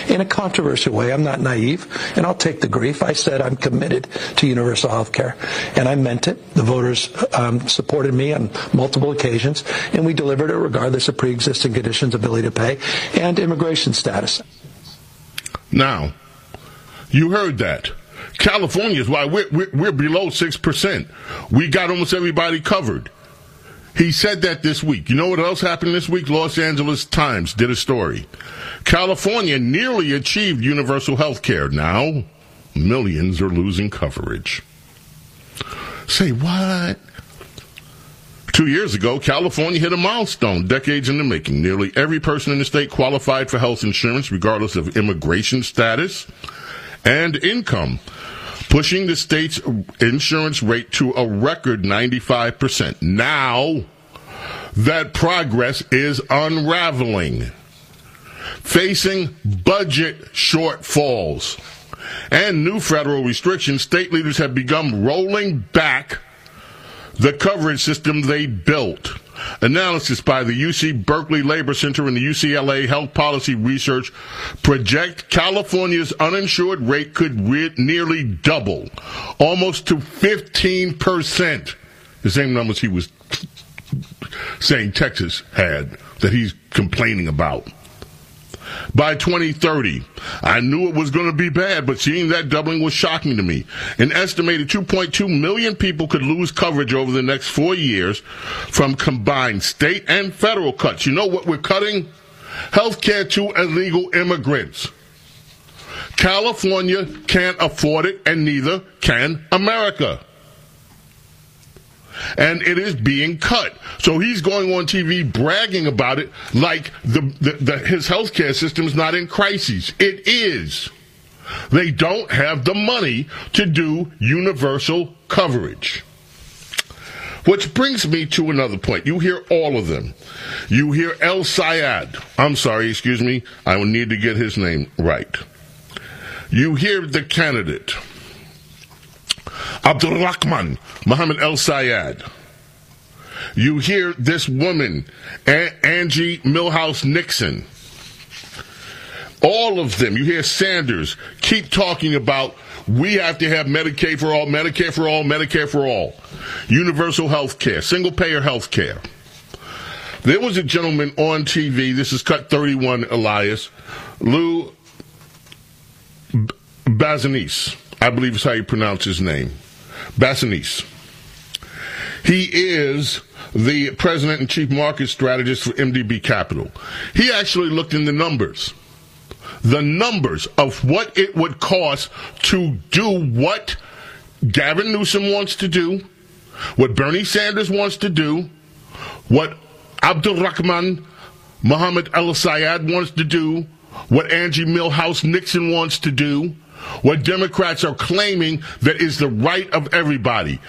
in a controversial way. I'm not naive, and I'll take the grief. I said I'm committed to universal health care, and I meant it. The voters supported me on multiple occasions, and we delivered it regardless of pre-existing conditions, ability to pay, and immigration status. Now, you heard that. California is why we're below 6%. We got almost everybody covered. He said that this week. You know what else happened this week? Los Angeles Times did a story. California nearly achieved universal health care. Now, millions are losing coverage. Say what? 2 years ago, California hit a milestone, decades in the making. Nearly every person in the state qualified for health insurance, regardless of immigration status and income, pushing the state's insurance rate to a record 95%. Now, that progress is unraveling, facing budget shortfalls and new federal restrictions. State leaders have begun rolling back the coverage system they built. Analysis by the UC Berkeley Labor Center and the UCLA Health Policy Research project California's uninsured rate could nearly double, almost to 15%. The same numbers he was saying Texas had, that he's complaining about. By 2030, I knew it was going to be bad, but seeing that doubling was shocking to me. An estimated 2.2 million people could lose coverage over the next 4 years from combined state and federal cuts. You know what we're cutting? Health care to illegal immigrants. California can't afford it, and neither can America. And it is being cut. So he's going on TV bragging about it like his health care system is not in crisis. It is. They don't have the money to do universal coverage. Which brings me to another point. You hear all of them. You hear El Sayed. I'm sorry, excuse me. I will need to get his name right. You hear the candidate, Abdulrahman Mohammed El Sayed. You hear this woman, Angie Milhouse Nixon. All of them. You hear Sanders keep talking about we have to have Medicaid for all, Medicare for all, Medicare for all. Universal health care, single-payer health care. There was a gentleman on TV, this is Cut 31, Elias, Lou Bazanis, I believe is how you pronounce his name. Bazanis. He is the president and chief market strategist for MDB Capital. He actually looked in the numbers of what it would cost to do what Gavin Newsom wants to do, what Bernie Sanders wants to do, what Abdulrahman Mohammed El Sayed wants to do, what Angie Milhouse Nixon wants to do, what Democrats are claiming that is the right of everybody.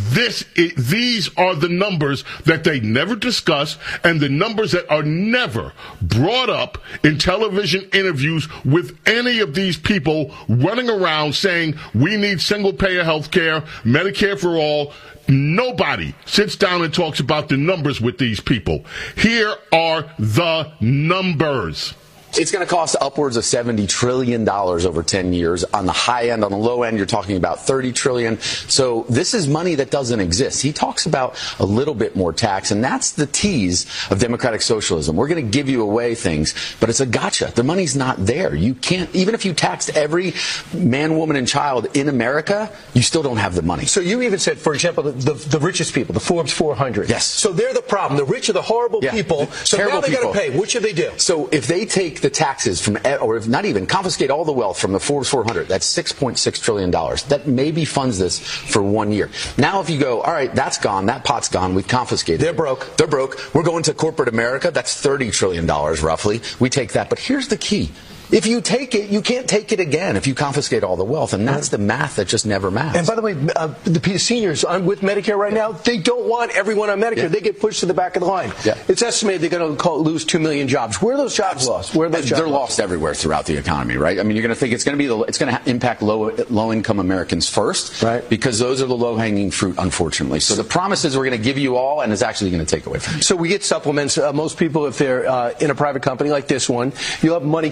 These are the numbers that they never discuss, and the numbers that are never brought up in television interviews with any of these people running around saying we need single-payer health care, Medicare for all. Nobody sits down and talks about the numbers with these people. Here are the numbers. It's going to cost upwards of $70 trillion over 10 years. On the high end, on the low end, you're talking about $30 trillion. So this is money that doesn't exist. He talks about a little bit more tax, and that's the tease of democratic socialism. We're going to give you away things, but it's a gotcha. The money's not there. You can't, even if you taxed every man, woman, and child in America, you still don't have the money. So you even said, for example, the richest people, the Forbes 400. Yes. So they're the problem. The rich are the horrible people. So now they got to pay. What should they do? So if they take the taxes from, or if not even, confiscate all the wealth from the Forbes 400, that's $6.6 trillion. That maybe funds this for 1 year. Now if you go, all right, that's gone, that pot's gone, we've confiscated. They're broke. They're broke. We're going to corporate America, that's $30 trillion roughly. We take that. But here's the key. If you take it, you can't take it again if you confiscate all the wealth. And that's the math that just never maths. And by the way, the seniors with Medicare right now, they don't want everyone on Medicare. Yeah. They get pushed to the back of the line. Yeah. It's estimated they're going to lose 2 million jobs. Where are those jobs lost? Where are those jobs They're lost everywhere throughout the economy, right? I mean, you're going to think it's going to impact low-income Americans first, right? Because those are the low-hanging fruit, unfortunately. So the promise is we're going to give you all, and it's actually going to take away from you. So we get supplements. Most people, if they're in a private company like this one, you'll have money come out of your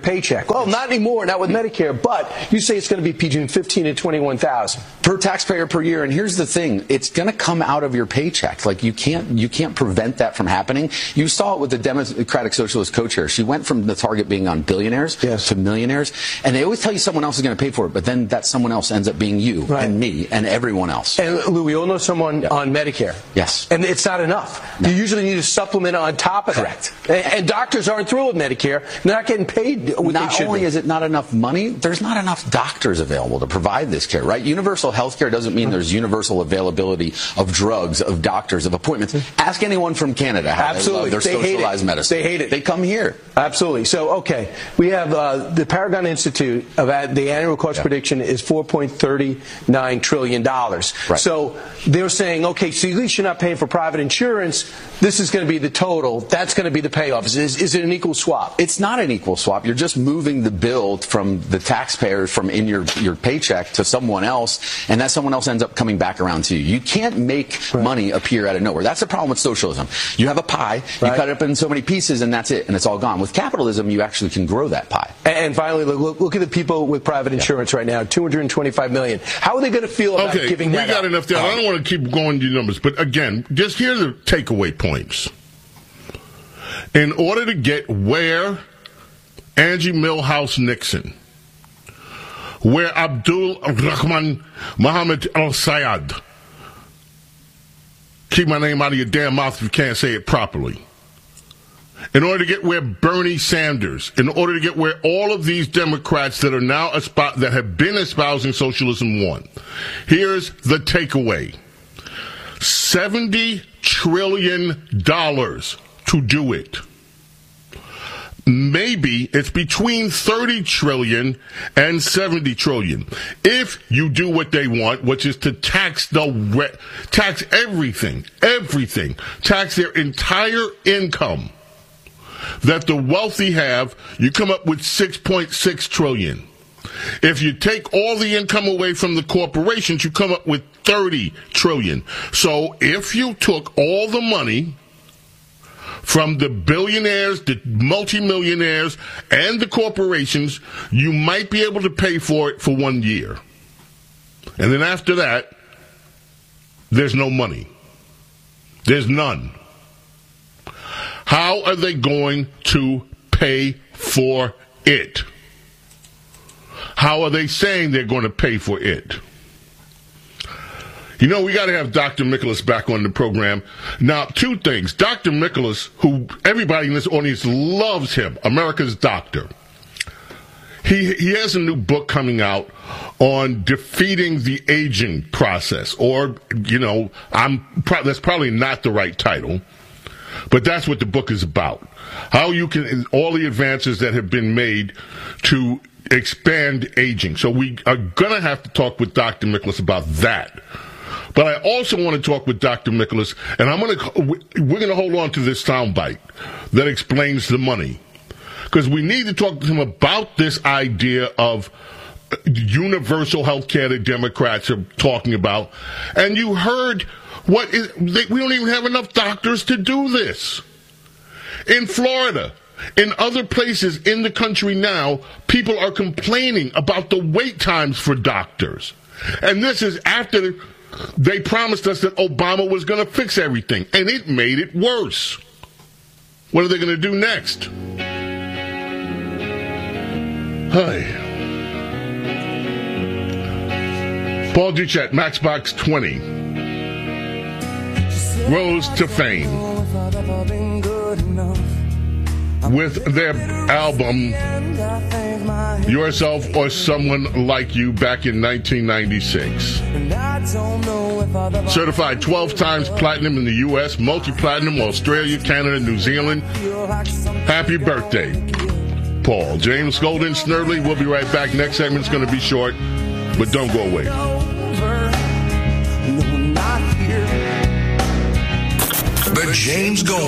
paycheck. Well, not anymore, not with Medicare, but you say it's going to be between $15,000 and $21,000 per taxpayer per year. And here's the thing: it's going to come out of your paycheck. Like you can't prevent that from happening. You saw it with the Democratic Socialist co-chair. She went from the target being on billionaires to millionaires, and they always tell you someone else is going to pay for it, but then that someone else ends up being you and me and everyone else. And Lou, we all know someone on Medicare. Yes. And it's not enough. No. You usually need a supplement on top of Correct. that. And doctors aren't through with Medicare. They're not getting paid what they should. Not only be. is it not enough money, there's not enough doctors available to provide this care, right? Universal health care doesn't mean there's universal availability of drugs, of doctors, of appointments. Ask anyone from Canada how they love their socialized medicine. They hate it. They come here. Absolutely. So, okay, we have the Paragon Institute, the annual cost prediction is $4.39 trillion. Right. So they're saying, okay, so at least you're not paying for private insurance. This is going to be the total. That's going to be the payoff. Is it an equal swap? It's not an equal swap. You're just moving the bill from the taxpayers from in your paycheck to someone else, and that someone else ends up coming back around to you. You can't make money appear out of nowhere. That's the problem with socialism. You have a pie, you cut it up in so many pieces, and that's it, and it's all gone. With capitalism, you actually can grow that pie. And finally, look at the people with private insurance right now, $225 million. How are they going to feel about giving that up? We got enough there. I don't want to keep going to numbers, but again, just here are the takeaway points. In order to get where Angie Milhouse Nixon, where Abdul Rahman Mohammed al-Sayed, keep my name out of your damn mouth if you can't say it properly. In order to get where Bernie Sanders, in order to get where all of these Democrats that are now that have been espousing socialism want, here's the takeaway: $70 trillion to do it. Maybe it's between 30 trillion and 70 trillion. If you do what they want, which is to tax everything, tax their entire income that the wealthy have, you come up with 6.6 trillion. If you take all the income away from the corporations, you come up with 30 trillion. So if you took all the money from the billionaires, the multimillionaires, and the corporations, you might be able to pay for it for 1 year. And then after that, there's no money. There's none. How are they going to pay for it? How are they saying they're going to pay for it? You know, we got to have Dr. Nicholas back on the program. Now, two things. Dr. Nicholas, who everybody in this audience loves him, America's doctor. He has a new book coming out on defeating the aging process. Or, you know, that's probably not the right title. But that's what the book is about. How you can, all the advances that have been made to expand aging. So we are going to have to talk with Dr. Nicholas about that. But I also want to talk with Dr. Nicholas, and we're going to hold on to this soundbite that explains the money. Because we need to talk to him about this idea of universal health care that Democrats are talking about. And you heard we don't even have enough doctors to do this. In Florida, in other places in the country now, people are complaining about the wait times for doctors. And this is after they promised us that Obama was going to fix everything, and it made it worse. What are they going to do next? Hi. Paul Duchette, Matchbox 20. Rose to fame with their album Yourself or Someone Like You back in 1996. Certified 12 times platinum in the U.S., multi-platinum Australia, Canada, New Zealand. Happy birthday, Paul. James Golden, Snerdley. We'll be right back. Next segment's going to be short, but don't go away. The James Golden